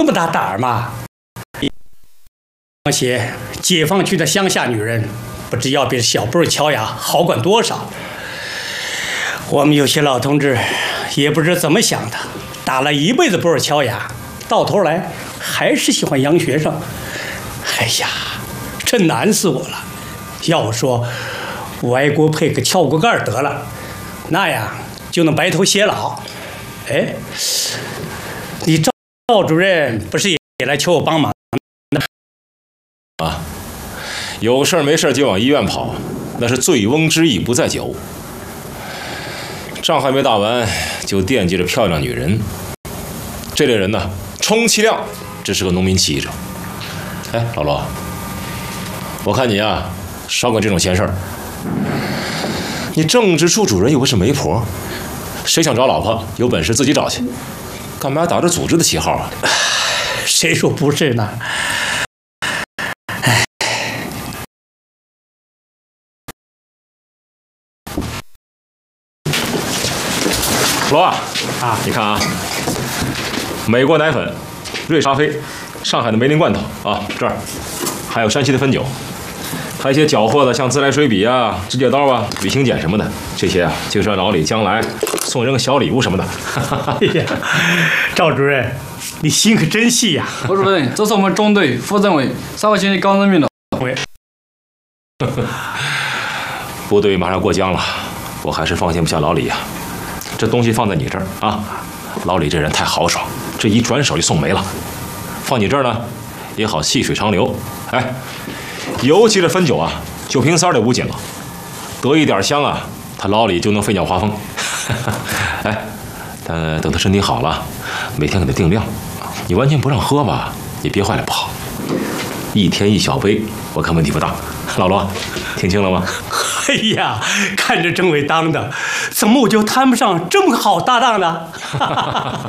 么大胆儿嘛！那些解放区的乡下女人，不知要比小布乔雅好管多少。我们有些老同志也不知怎么想的，打了一辈子布尔乔亚，到头来还是喜欢洋学生。哎呀，真难死我了！要我说，歪锅配个撬锅盖得了，那样就能白头偕老。哎，你赵主任不是也来求我帮忙啊？有事没事就往医院跑，那是醉翁之意不在酒。仗还没打完，就惦记着漂亮女人。这类人呢，充其量只是个农民起义者。哎，老罗，我看你啊，少管这种闲事儿。你政治处主任又不是媒婆，谁想找老婆，有本事自己找去，干嘛打着组织的旗号啊？ 谁说不是呢？ 罗啊，你看啊，美国奶粉、瑞莎菲、上海的梅林罐头啊，这儿还有山西的汾酒，还有一些缴获的，像自来水笔啊、指甲刀啊、旅行剪什么的，这些啊，就是让老李将来送人个小礼物什么的。 哎呀，赵主任，你心可真细呀！ 罗主任，这是我们中队副政委3号星期刚任命的。 部队马上过江了，我还是放心不下老李呀。这东西放在你这儿啊，老李这人太豪爽，这一转手就送没了。放你这儿呢，也好细水长流。哎，尤其是汾酒啊，9瓶3得5斤了，得一点香啊，他老李就能飞鸟花风。哎，但等他身体好了，每天给他定量，你完全不让喝吧，你憋坏了不好。1天1小杯，我看问题不大。老罗，听清了吗？ 哎呀，看着政委当的，怎么我就谈不上这么个好搭档呢？